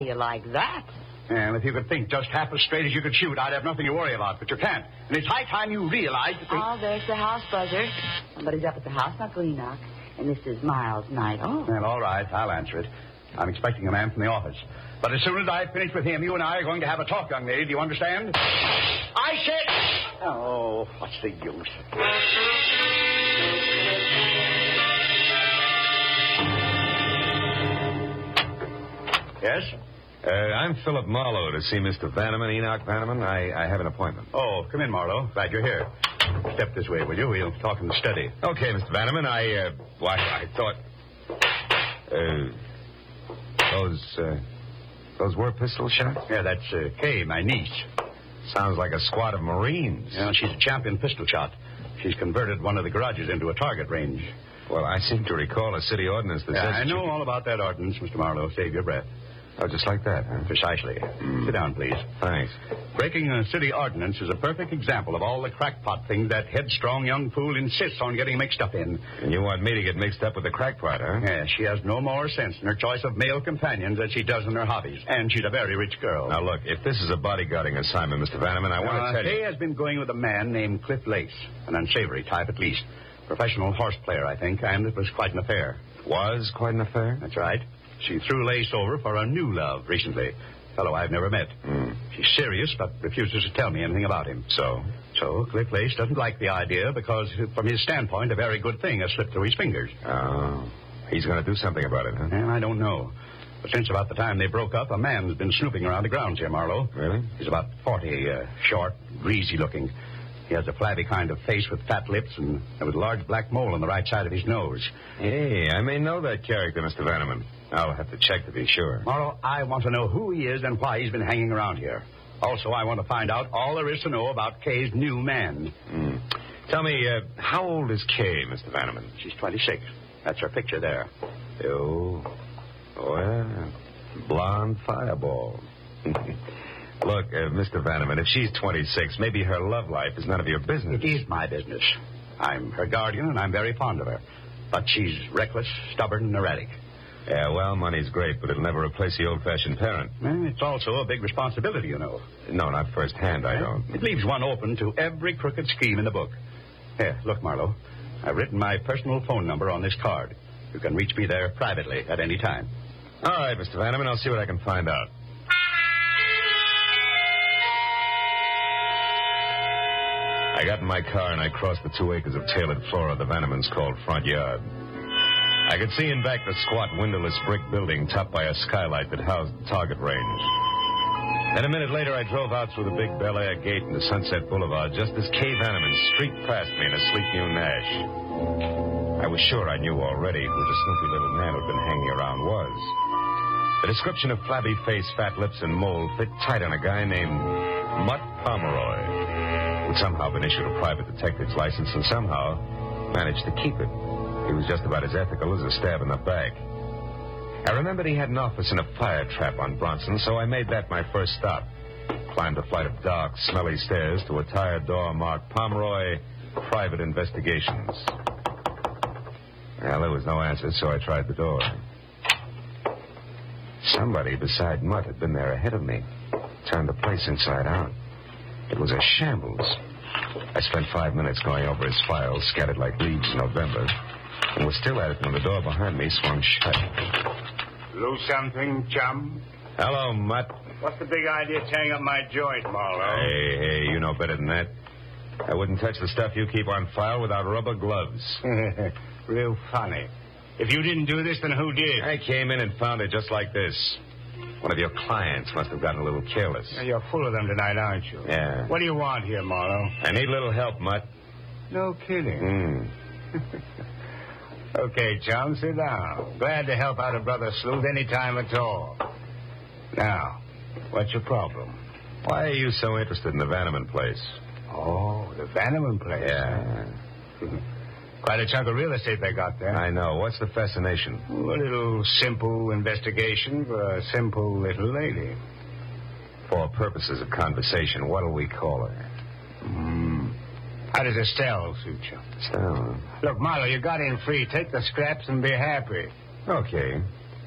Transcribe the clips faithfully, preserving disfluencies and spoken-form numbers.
you like that? And if you could think just half as straight as you could shoot, I'd have nothing to worry about. But you can't. And it's high time you realize that... Oh, there's the house buzzer. Somebody's up at the house. Not will you knock? And this is Miles Knight. Oh. Well, all right. I'll answer it. I'm expecting a man from the office. But as soon as I finish with him, you and I are going to have a talk, young lady. Do you understand? I said... Oh, what's the use? Yes? Uh, I'm Philip Marlowe to see Mister Vanneman, Enoch Vanneman. I, I have an appointment. Oh, come in, Marlowe. Glad you're here. Step this way, will you? We'll talk in the study. Okay, Mister Vanneman. I, uh, why, I thought... Uh, those, uh, those were pistol shots? Yeah, that's uh, Kay, my niece. Sounds like a squad of Marines. Yeah, she's a champion pistol shot. She's converted one of the garages into a target range. Well, I seem to recall a city ordinance that yeah, says... I know you... all about that ordinance, Mister Marlowe. Save your breath. Oh, just like that, huh? Precisely. Mm. Sit down, please. Thanks. Breaking a city ordinance is a perfect example of all the crackpot things that headstrong young fool insists on getting mixed up in. And you want me to get mixed up with the crackpot, huh? Yeah, she has no more sense in her choice of male companions than she does in her hobbies. And she's a very rich girl. Now, look, if this is a bodyguarding assignment, Mister Vanneman, I want uh, to tell Kay you... has been going with a man named Cliff Lace, an unsavory type at least. Professional horse player, I think, and it was quite an affair. Was quite an affair? That's right. She threw Lace over for a new love recently. Fellow I've never met. Mm. She's serious, but refuses to tell me anything about him. So? So, Cliff Lace doesn't like the idea because, from his standpoint, a very good thing has slipped through his fingers. Oh. He's going to do something about it, huh? And I don't know. But since about the time they broke up, a man's been snooping around the grounds here, Marlowe. Really? He's about forty, uh, short, greasy looking. He has a flabby kind of face with fat lips and with a large black mole on the right side of his nose. Hey, I may know that character, Mister Vanneman. I'll have to check to be sure. Marlowe, I want to know who he is and why he's been hanging around here. Also, I want to find out all there is to know about Kay's new man. Mm. Tell me, uh, how old is Kay, Mister Vanneman? She's twenty-six. That's her picture there. Oh, well, blonde fireball. Look, uh, Mister Vanneman, if she's twenty-six, maybe her love life is none of your business. It is my business. I'm her guardian, and I'm very fond of her. But she's reckless, stubborn, and erratic. Yeah, well, money's great, but it'll never replace the old-fashioned parent. Well, it's also a big responsibility, you know. No, not firsthand, I don't. It leaves one open to every crooked scheme in the book. Here, look, Marlowe. I've written my personal phone number on this card. You can reach me there privately at any time. All right, Mister Vanneman, I'll see what I can find out. I got in my car and I crossed the two acres of tailored flora the Vannemans called front yard. I could see in back the squat, windowless brick building topped by a skylight that housed the target range. Then a minute later, I drove out through the big Bel Air gate into Sunset Boulevard just as Kay Vanneman streaked past me in a sleek new Nash. I was sure I knew already who the snoopy little man who'd been hanging around was. The description of flabby face, fat lips, and mole fit tight on a guy named Mutt Pomeroy, who'd somehow been issued a private detective's license and somehow managed to keep it. He was just about as ethical as a stab in the back. I remembered he had an office in a fire trap on Bronson, so I made that my first stop. Climbed a flight of dark, smelly stairs to a tired door marked Pomeroy Private Investigations. Well, there was no answer, so I tried the door. Somebody beside Mutt had been there ahead of me. Turned the place inside out. It was a shambles. I spent five minutes going over his files, scattered like leaves in November, and was still at it when the door behind me swung shut. Lose something, chum? Hello, Mutt. What's the big idea tearing up my joint, Marlowe? Hey, hey, you know better than that. I wouldn't touch the stuff you keep on file without rubber gloves. Real funny. If you didn't do this, then who did? I came in and found it just like this. One of your clients must have gotten a little careless. Yeah, you're full of them tonight, aren't you? Yeah. What do you want here, Marlowe? I need a little help, Mutt. No kidding. Hmm. Okay, chum, sit down. Glad to help out a brother sleuth any time at all. Now, what's your problem? Why are you so interested in the Vanneman place? Oh, the Vanneman place. Yeah. Quite a chunk of real estate they got there. I know. What's the fascination? A little simple investigation for a simple little lady. For purposes of conversation, what'll we call her? Hmm. How does Estelle suit you? So. Look, Marlowe, you got in free. Take the scraps and be happy. Okay.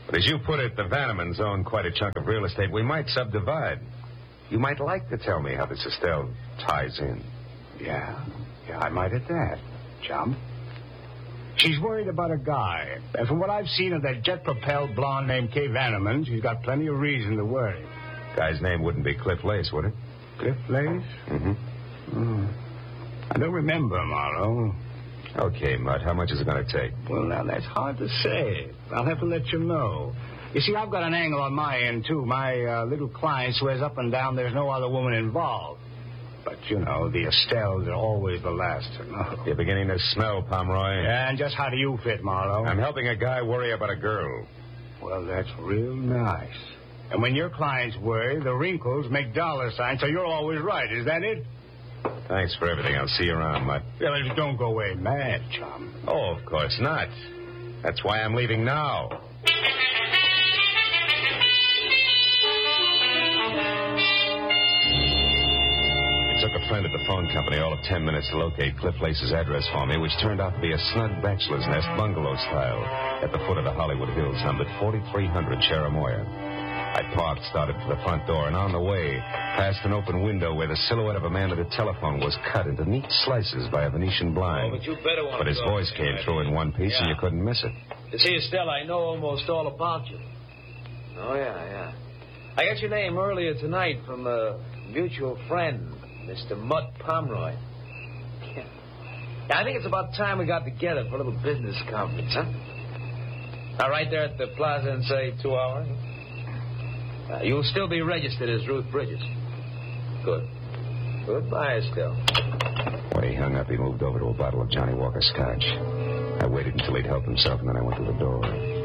But as you put it, the Vannemans own quite a chunk of real estate. We might subdivide. You might like to tell me how this Estelle ties in. Yeah, yeah, I might at that, chum. She's worried about a guy. And from what I've seen of that jet-propelled blonde named Kay Vanneman, she's got plenty of reason to worry. Guy's name wouldn't be Cliff Lace, would it? Cliff Lace? Mm-hmm. Mm. I don't remember, Marlowe. Okay, Mutt, how much is it going to take? Well, now, that's hard to say. I'll have to let you know. You see, I've got an angle on my end, too. My uh, little client swears up and down there's no other woman involved. But, you know, the Estelles are always the last to know. You're beginning to smell, Pomeroy. Yeah, and just how do you fit, Marlowe? I'm helping a guy worry about a girl. Well, that's real nice. And when your clients worry, the wrinkles make dollar signs, so you're always right. Is that it? Thanks for everything. I'll see you around, Mutt. Yeah, but don't go away mad, chum. Oh, of course not. That's why I'm leaving now. It took a friend at the phone company all of ten minutes to locate Cliff Lace's address for me, which turned out to be a snug bachelor's nest bungalow style at the foot of the Hollywood Hills, numbered forty-three hundred Cherimoya. I parked, started for the front door, and on the way, past an open window where the silhouette of a man at a telephone was cut into neat slices by a Venetian blind. Oh, but you better want But his to voice came through in one piece, yeah. and you couldn't miss it. You see, Estelle, I know almost all about you. Oh, yeah, yeah. I got your name earlier tonight from a mutual friend, Mister Mutt Pomeroy. Yeah. I think it's about time we got together for a little business conference, huh? Now, right there at the plaza in, say, two hours. Uh, you'll still be registered as Ruth Bridges. Good. Goodbye, Estelle. When he hung up, he moved over to a bottle of Johnny Walker Scotch. I waited until he'd helped himself, and then I went to the door.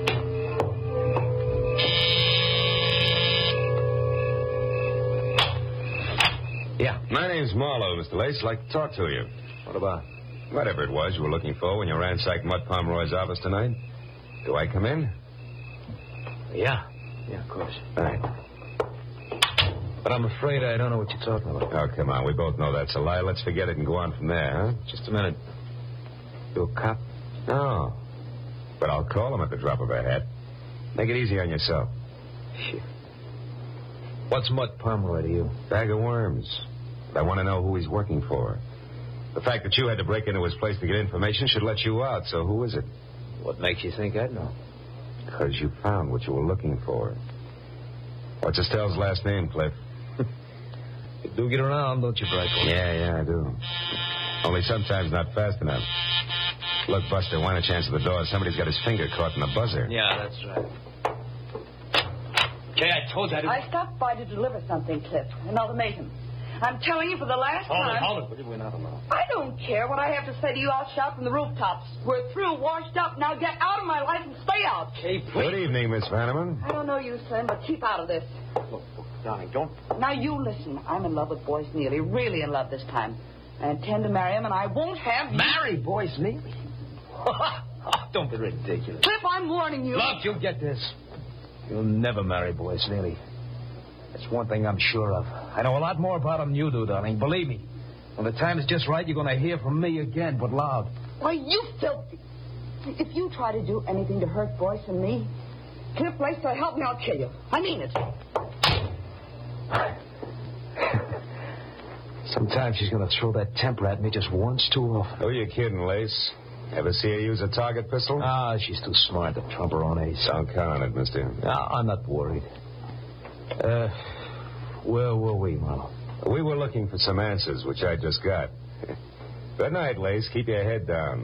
Yeah. My name's Marlowe, Mister Lace. I'd like to talk to you. What about? Whatever it was you were looking for when you ransacked Mutt Pomeroy's office tonight. Do I come in? Yeah. Yeah, of course. All right. But I'm afraid I don't know what you're talking about. Oh, come on. We both know that's a lie. Let's forget it and go on from there, huh? Just a minute. You a cop? No. But I'll call him at the drop of a hat. Make it easy on yourself. Shit. What's Mutt Pomeroy to you? Bag of worms. But I want to know who he's working for. The fact that you had to break into his place to get information should let you out. So who is it? What makes you think I'd know? Because you found what you were looking for. What's Estelle's last name, Cliff? You do get around, don't you, Brightwell? Yeah, yeah, I do. Only sometimes not fast enough. Look, Buster, why don't you answer the door? Somebody's got his finger caught in the buzzer. Yeah, that's right. Okay, I told you I didn't... I stopped by to deliver something, Cliff. An ultimatum. I'm telling you for the last Hold time... it, hold it. What did we not allow? I don't care what I have to say to you. I'll shout from the rooftops. We're through, washed up. Now get out of my life and stay out. Okay, please. Good evening, Miss Vanneman. I don't know you, Slim, but keep out of this. Look, look, darling, don't... Now, you listen. I'm in love with Boyce Neely. Really in love this time. I intend to marry him, and I won't have... Marry Boyce Neely? Don't be ridiculous. Cliff, I'm warning you. Look, you get this. You'll never marry Boyce Neely. That's one thing I'm sure of. I know a lot more about him than you do, darling. Believe me. When the time is just right, you're going to hear from me again, but loud. Why, you filthy... If you try to do anything to hurt Boyce and me, Cliff Lace, so help me, I'll kill you. I mean it. Sometimes she's going to throw that temper at me just once too often. Who are you kidding, Lace? Ever see her use a target pistol? Ah, she's too smart to trump her own ace. Don't count on it, mister. Ah, I'm not worried. Uh, where were we, Marlowe? We were looking for some answers, which I just got. Good night, Lace. Keep your head down.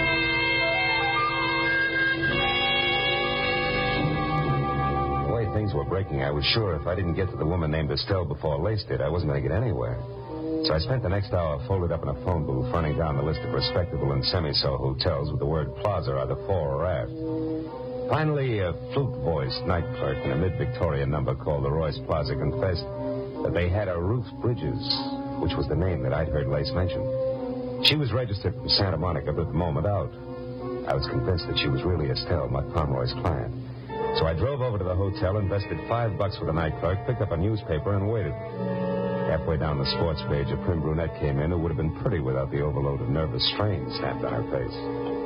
The way things were breaking, I was sure if I didn't get to the woman named Estelle before Lace did, I wasn't going to get anywhere. So I spent the next hour folded up in a phone booth running down the list of respectable and semi-so hotels with the word plaza either fore or aft. Finally, a flute-voiced night clerk in a mid-Victorian number called the Royce Plaza confessed that they had a Ruth Bridges, which was the name that I'd heard Lace mention. She was registered from Santa Monica, but at the moment out. I was convinced that she was really Estelle, Mutt Pomeroy's client. So I drove over to the hotel, invested five bucks with the night clerk, picked up a newspaper, and waited. Halfway down the sports page, a prim brunette came in who would have been pretty without the overload of nervous strain snapped on her face.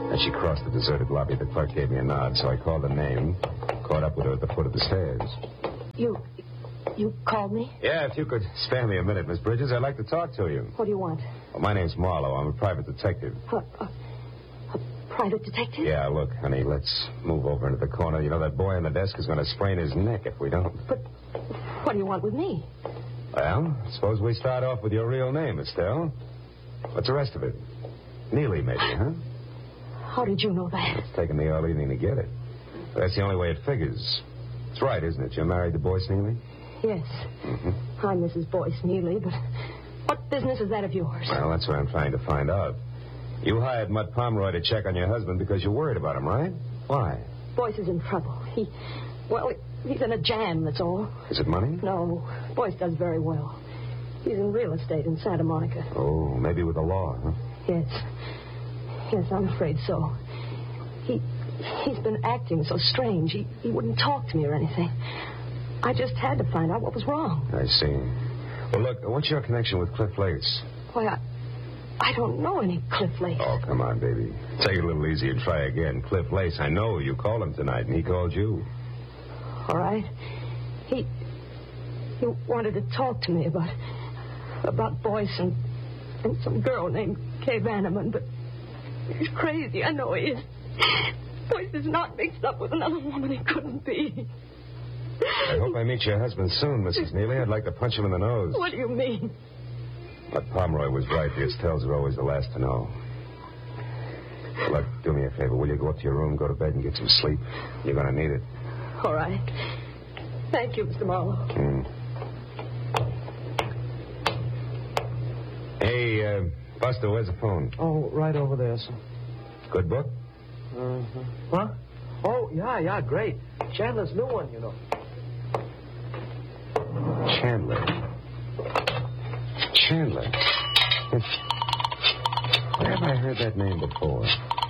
As she crossed the deserted lobby, the clerk gave me a nod, so I called her name, caught up with her at the foot of the stairs. You... you called me? Yeah, if you could spare me a minute, Miss Bridges, I'd like to talk to you. What do you want? Well, my name's Marlowe. I'm a private detective. A, a, a private detective? Yeah, look, honey, let's move over into the corner. You know, that boy on the desk is going to sprain his neck if we don't. But what do you want with me? Well, suppose we start off with your real name, Estelle. What's the rest of it? Neely, maybe, huh? How did you know that? It's taken me all evening to get it. But that's the only way it figures. It's right, isn't it? You're married to Boyce Neely? Yes. Mm-hmm. I'm Missus Boyce Neely, but what business is that of yours? Well, that's what I'm trying to find out. You hired Mutt Pomeroy to check on your husband because you're worried about him, right? Why? Boyce is in trouble. He, well, he's in a jam, that's all. Is it money? No. Boyce does very well. He's in real estate in Santa Monica. Oh, maybe with the law, huh? Yes. Yes, I'm afraid so. He, he's been acting so strange. He, he wouldn't talk to me or anything. I just had to find out what was wrong. I see. Well, look, what's your connection with Cliff Lace? Why, I, I don't know any Cliff Lace. Oh, come on, baby. Take it a little easy and try again. Cliff Lace, I know you called him tonight, and he called you. All right. He, he wanted to talk to me about, about Boyce and, and some girl named Kay Vanneman, but he's crazy. I know he is. Boyce is not mixed up with another woman. He couldn't be. I hope I meet your husband soon, Missus Neely. I'd like to punch him in the nose. What do you mean? But Pomeroy was right. The Estelles are always the last to know. Look, do me a favor. Will you go up to your room, go to bed, and get some sleep? You're going to need it. All right. Thank you, Mister Marlowe. Mm. Hey, uh, Buster, where's the phone? Oh, right over there, sir. Good book? Uh-huh. What? Oh, yeah, yeah, great. Chandler's new one, you know. Chandler. Chandler. Where have I heard that name before?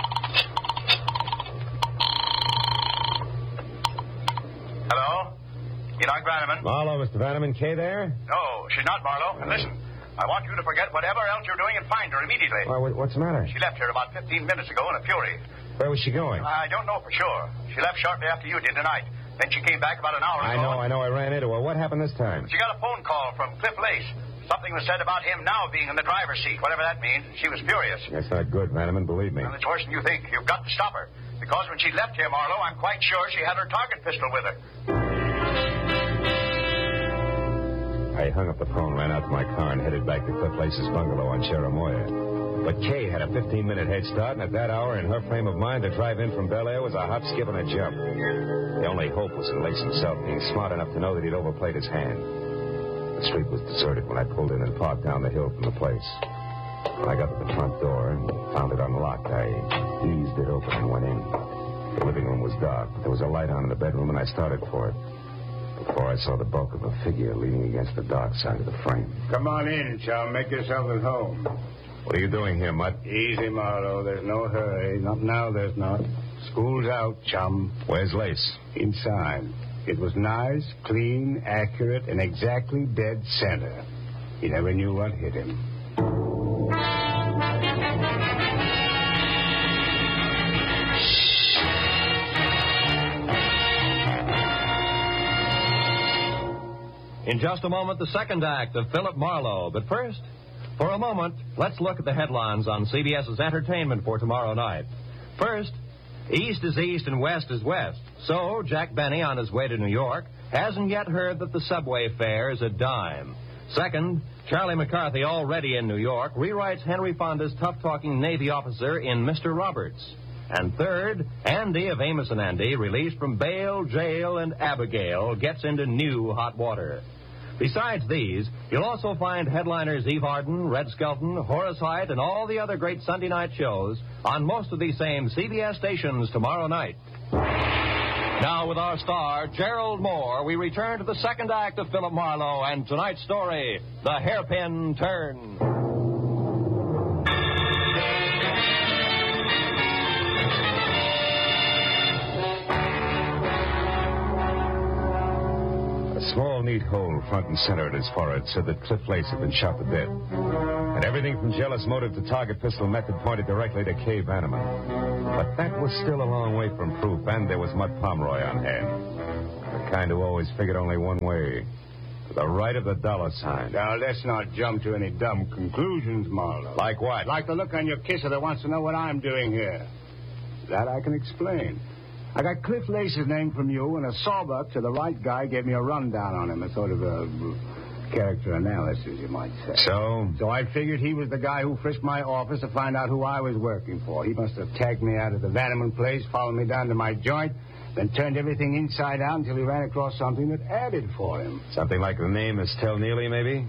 Hello? Enoch Vanneman? Marlowe, Mister Vanneman. Kay there? No, she's not, Marlowe. And listen, I want you to forget whatever else you're doing and find her immediately. Why, what's the matter? She left here about fifteen minutes ago in a fury. Where was she going? I don't know for sure. She left shortly after you did tonight. Then she came back about an hour I ago. know, I know. I ran into her. What happened this time? She got a phone call from Cliff Lace. Something was said about him now being in the driver's seat, whatever that means. She was furious. That's not good, Vanneman, believe me. Well, it's worse than you think. You've got to stop her. Because when she left here, Marlowe, I'm quite sure she had her target pistol with her. I hung up the phone, ran out to my car, and headed back to Cliff Lace's bungalow on Cherimoya. But Kay had a fifteen-minute head start, and at that hour, in her frame of mind, the drive in from Bel Air was a hop, skip, and a jump. The only hope was in Lace himself, being smart enough to know that he'd overplayed his hand. The street was deserted when I pulled in and parked down the hill from the place. When I got to the front door and found it unlocked, I eased it open and went in. The living room was dark, but there was a light on in the bedroom, and I started for it. Before I saw the bulk of a figure leaning against the dark side of the frame. Come on in, chum. Make yourself at home. What are you doing here, Mutt? Easy, Marlowe. There's no hurry. Not now, there's not. School's out, chum. Where's Lace? Inside. It was nice, clean, accurate, and exactly dead center. He never knew what hit him. In just a moment, the second act of Philip Marlowe. But first, for a moment, let's look at the headlines on C B S's entertainment for tomorrow night. First, East is East and West is West. So, Jack Benny, on his way to New York, hasn't yet heard that the subway fare is a dime. Second, Charlie McCarthy, already in New York, rewrites Henry Fonda's tough-talking Navy officer in Mister Roberts. And third, Andy of Amos and Andy, released from bail, jail, and Abigail, gets into new hot water. Besides these, you'll also find headliners Eve Arden, Red Skelton, Horace Heidt, and all the other great Sunday night shows on most of these same C B S stations tomorrow night. Now, with our star, Gerald Moore, we return to the second act of Philip Marlowe and tonight's story, The Hairpin Turn. A small, neat hole front and center at his forehead said that Cliff Lace had been shot to death. And everything from jealous motive to target pistol method pointed directly to Kay Vanneman. But that was still a long way from proof, and there was Mud Pomeroy on hand. The kind who always figured only one way. To the right of the dollar sign. Now, let's not jump to any dumb conclusions, Marlowe. Like what? Like the look on your kisser that wants to know what I'm doing here. That I can explain. I got Cliff Lace's name from you, and a sawbuck to the right guy gave me a rundown on him, a sort of a character analysis, you might say. So? So I figured he was the guy who frisked my office to find out who I was working for. He must have tagged me out of the Vanneman place, followed me down to my joint, then turned everything inside out until he ran across something that added for him. Something like the name Estelle Neely, maybe?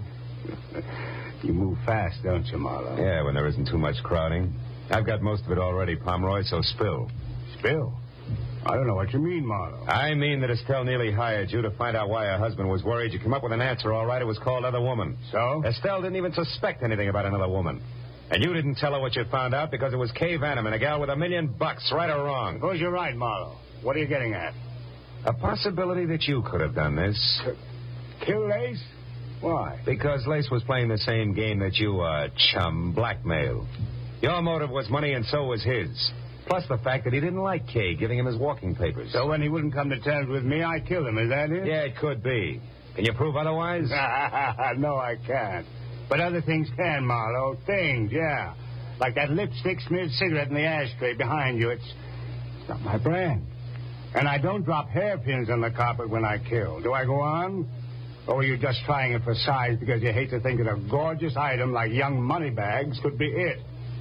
You move fast, don't you, Marlowe? Yeah, when there isn't too much crowding. I've got most of it already, Pomeroy, so spill. Spill? I don't know what you mean, Marlowe. I mean that Estelle Neely hired you to find out why her husband was worried. You came up with an answer, all right. It was called Other Woman. So? Estelle didn't even suspect anything about another woman. And you didn't tell her what you found out because it was Kay Vanneman, a gal with a million bucks, right or wrong. Suppose you're right, Marlowe. What are you getting at? A possibility that you could have done this. Kill Lace? Why? Because Lace was playing the same game that you are, chum, blackmail. Your motive was money, and so was his. Plus the fact that he didn't like Kay giving him his walking papers. So when he wouldn't come to terms with me, I killed him. Is that it? Yeah, it could be. Can you prove otherwise? No, I can't. But other things can, Marlowe. Things, yeah. Like that lipstick-smeared cigarette in the ashtray behind you. It's, it's not my brand. And I don't drop hairpins on the carpet when I kill. Do I go on? Or are you just trying it for size because you hate to think that a gorgeous item like young moneybags could be it?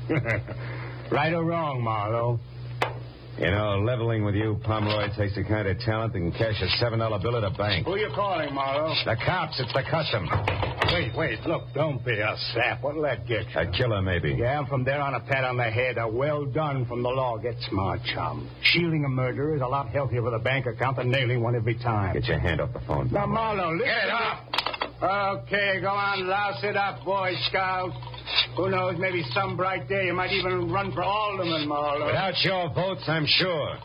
Right or wrong, Marlowe? You know, leveling with you, Pomeroy, takes the kind of talent that can cash a seven dollar bill at a bank. Who are you calling, Marlowe? The cops. It's the custom. Wait, wait. Look, don't be a sap. What'll that get you? A killer, maybe. Yeah, and from there on a pat on the head, a well done from the law. Get smart, chum. Shielding a murderer is a lot healthier for the bank account than nailing one every time. Get your hand off the phone. Now, Marlowe, listen. Get it off! Okay, go on, louse it up, Boy Scout. Who knows, maybe some bright day you might even run for alderman, Marlowe. Without your votes, I'm sure.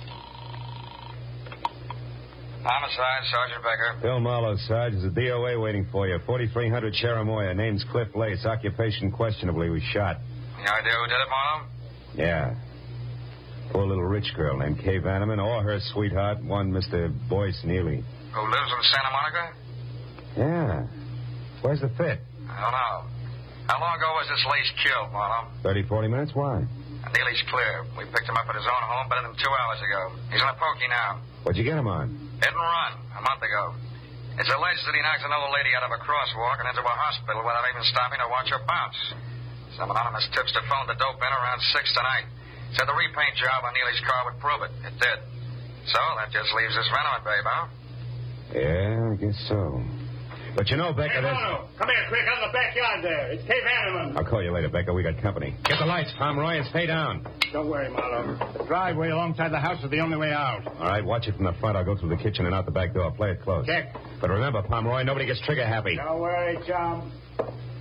Homicide, Sergeant Becker. Bill Marlowe, Sarge. There's a D O A waiting for you. forty-three hundred Cherimoya. Name's Cliff Lace. Occupation questionably was shot. Any idea who did it, Marlowe? Yeah. Poor little rich girl named Kay Vanneman, or her sweetheart, one Mister Boyce Neely. Who lives in Santa Monica? Yeah. Where's the fit? I don't know. How long ago was this Lace killed, Marlowe? Thirty, forty minutes? Why? Neely's clear. We picked him up at his own home better than two hours ago. He's in a pokey now. What'd you get him on? Hit and run, a month ago. It's alleged that he knocked an old lady out of a crosswalk and into a hospital without even stopping to watch her bounce. Some anonymous tipster phoned the dope in around six tonight. Said the repaint job on Neely's car would prove it. It did. So that just leaves this Vanneman babe, huh? Yeah, I guess so. But you know, Becca, Hey, there's... Marlowe, come here, quick, out in the backyard there. It's Kay Vanneman. I'll call you later, Becca. We got company. Get the lights, Pomeroy, and stay down. Don't worry, Marlowe. The driveway alongside the house is the only way out. All right, watch it from the front. I'll go through the kitchen and out the back door. Play it close. Check. But remember, Pomeroy, nobody gets trigger happy. Don't worry, chum.